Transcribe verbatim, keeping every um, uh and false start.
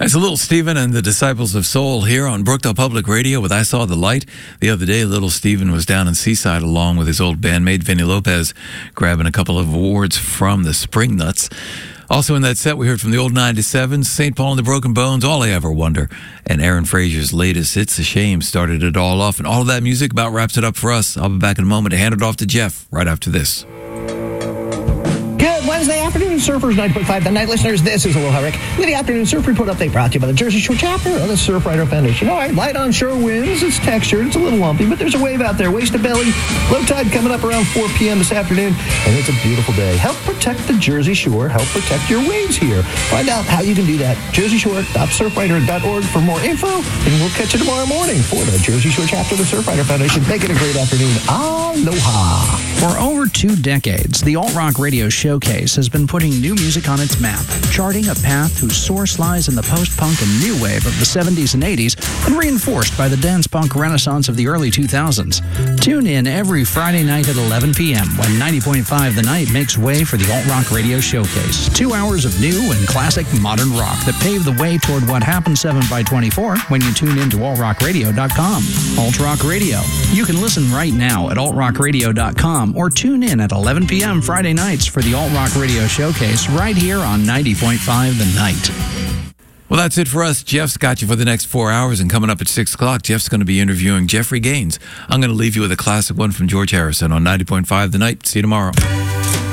That's a Little Steven and the Disciples of Soul here on Brookdale Public Radio with I Saw the Light. The other day, Little Steven was down in Seaside along with his old bandmate, Vinny Lopez, grabbing a couple of awards from the Spring Nuts. Also in that set, we heard from the old ninety-sevens, Saint Paul and the Broken Bones, All I Ever Wonder, and Aaron Frazier's latest, It's a Shame, started it all off. And all of that music about wraps it up for us. I'll be back in a moment to hand it off to Jeff right after this. Good Wednesday afternoon, Surfers ninety point five. The night listeners, this is Aloha Rick. With the afternoon surf report update brought to you by the Jersey Shore chapter of the Surfrider Foundation. All right, light onshore winds. It's textured. It's a little lumpy, but there's a wave out there. Waist to belly. Low tide coming up around four p.m. this afternoon, and it's a beautiful day. Help protect the Jersey Shore. Help protect your waves here. Find out how you can do that. jersey shore dot surfrider dot org for more info, and we'll catch you tomorrow morning for the Jersey Shore chapter of the Surfrider Foundation. Make it a great afternoon. Aloha. For over two decades, the Alt Rock Radio Showcase has been putting new music on its map, charting a path whose source lies in the post-punk and new wave of the seventies and eighties and reinforced by the dance-punk renaissance of the early two thousands. Tune in every Friday night at eleven p.m. when ninety point five The Night makes way for the Alt Rock Radio Showcase. Two hours of new and classic modern rock that pave the way toward what happens seven by twenty-four when you tune in to alt rock radio dot com. Alt Rock Radio. You can listen right now at alt rock radio dot com or tune in at eleven p.m. Friday nights for the Alt Rock Radio Showcase right here on ninety point five The Night. Well, that's it for us. Jeff's got you for the next four hours, and coming up at six o'clock, Jeff's going to be interviewing Jeffrey Gaines. I'm going to leave you with a classic one from George Harrison on ninety point five The Night. See you tomorrow.